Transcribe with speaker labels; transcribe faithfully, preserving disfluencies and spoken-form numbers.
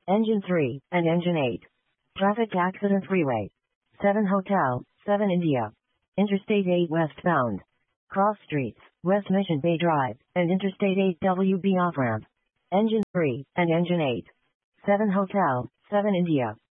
Speaker 1: Engine three, and Engine eight. Traffic accident freeway. seven Hotel, seven India. Interstate eight westbound. Cross streets, West Mission Bay Drive, and Interstate eight W B off-ramp. Engine three, and Engine eight. seven Hotel, seven India.